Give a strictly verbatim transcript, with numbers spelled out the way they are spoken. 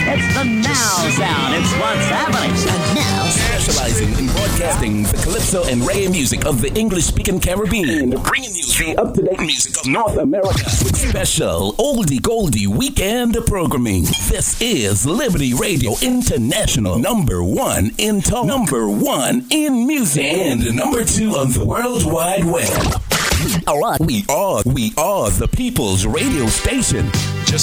It's the Now Sound. It's what's happening. And now, specializing in broadcasting the calypso and reggae music of the English-speaking Caribbean, bringing you the up-to-date music of North America with special oldie goldie weekend programming. This is Liberty Radio International, number one in talk, number one in music, and number two on the World Wide Web. all right. We are, we are the people's radio station.